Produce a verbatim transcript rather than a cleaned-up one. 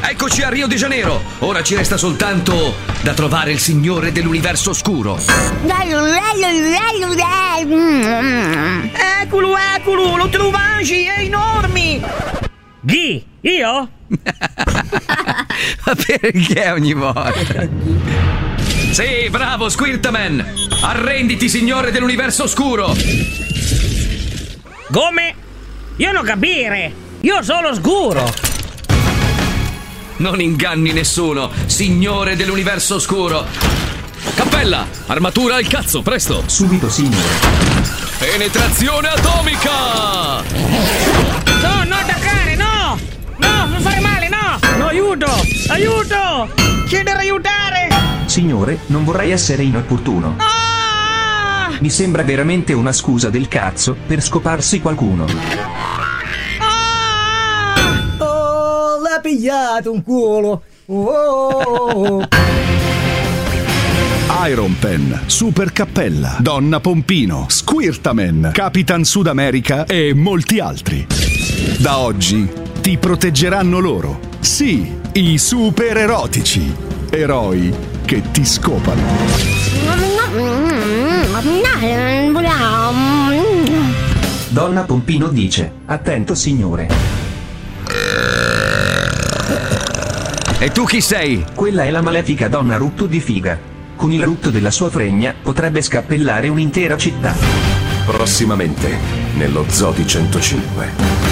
Eccoci a Rio de Janeiro. Ora ci resta soltanto da trovare il Signore dell'Universo Oscuro. Eccolo, eccolo, lo trovaci, è enorme. Chi? Io? Ma perché ogni volta? Sì, bravo, Squirtaman. Arrenditi, Signore dell'Universo Oscuro. Come? Io non capire. Io sono scuro. Non inganni nessuno, Signore dell'Universo Oscuro. Cappella, armatura al cazzo, presto. Subito, signore. Penetrazione atomica. No, non attaccare, no. No, non fare male, no. No, aiuto, aiuto. Chiedere aiutare. Signore, non vorrei essere inopportuno. Ah! Mi sembra veramente una scusa del cazzo per scoparsi qualcuno. Oh, l'ha pigliato un culo. Oh. Iron Pen, Super Cappella, Donna Pompino, Squirtaman, Capitan Sud America e molti altri. Da oggi ti proteggeranno loro. Sì, i super erotici. Eroi che ti scopano. Donna Pompino dice: attento, signore. E tu chi sei? Quella è la malefica donna rutto di figa. Con il rutto della sua fregna potrebbe scappellare un'intera città. Prossimamente nello Zoo di centocinque.